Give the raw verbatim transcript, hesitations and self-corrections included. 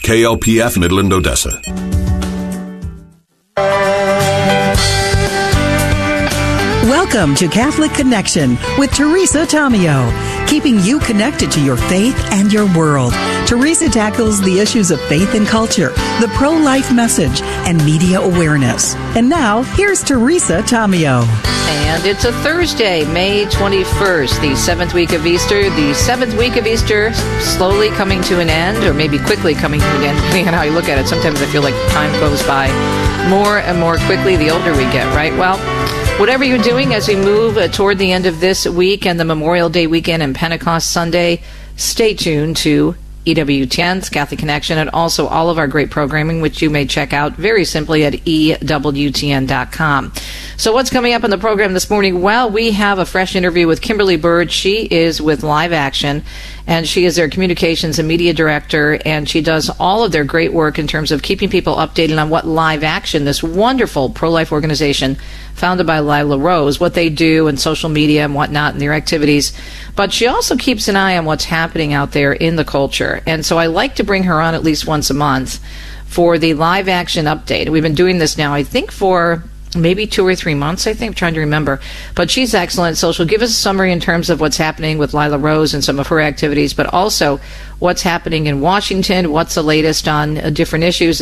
K L P F Midland, Odessa. Welcome to Catholic Connection with Teresa Tomeo, keeping you connected to your faith and your world. Teresa tackles the issues of faith and culture, the pro-life message, and media awareness. And now, here's Teresa Tomeo. And it's a Thursday, May twenty-first, the seventh week of Easter. The seventh week of Easter slowly coming to an end, or maybe quickly coming to an end, depending on how you look at it. Sometimes I feel like time goes by more and more quickly the older we get, right? Well, whatever you're doing as we move uh, toward the end of this week and the Memorial Day weekend and Pentecost Sunday, stay tuned to E W T N's Catholic Connection and also all of our great programming, which you may check out very simply at E W T N dot com. So what's coming up on the program this morning? Well, we have a fresh interview with Kimberly Bird. She is with Live Action, and she is their communications and media director, and she does all of their great work in terms of keeping people updated on what Live Action, this wonderful pro-life organization founded by Lila Rose, what they do in social media and whatnot and their activities. But she also keeps an eye on what's happening out there in the culture. And so I like to bring her on at least once a month for the Live Action update. We've been doing this now, I think, for maybe two or three months, I think. I'm trying to remember. But she's excellent. So she'll give us a summary in terms of what's happening with Lila Rose and some of her activities, but also what's happening in Washington, what's the latest on uh, different issues,